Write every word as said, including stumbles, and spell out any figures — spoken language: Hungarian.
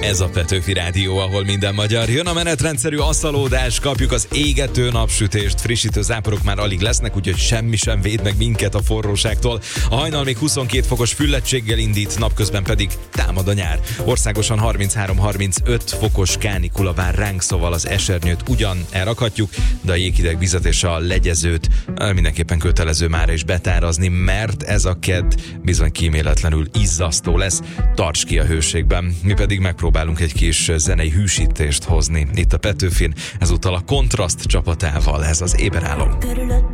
Ez a Petőfi Rádió, ahol minden magyar. Jön a menetrendszerű asszalódás, kapjuk az égető napsütést, frissítő záporok már alig lesznek, úgyhogy semmi sem véd meg minket a forróságtól. A hajnal még huszonkét fokos füllettséggel indít, napközben pedig támad a nyár. Országosan harminchárom-harmincöt fokos kánikula vár ránk, szóval az esernyőt ugyan elrakhatjuk, de a jéghideg vizet és a legyezőt mindenképpen kötelező mára is betárazni, mert ez a kedd bizony kíméletlenül izzasztó lesz. Tarts ki a hőségben, mi pedig megpróbálunk egy kis zenei hűsítést hozni itt a Petőfin, ezúttal a Kontraszt csapatával. Ez az Éberálom.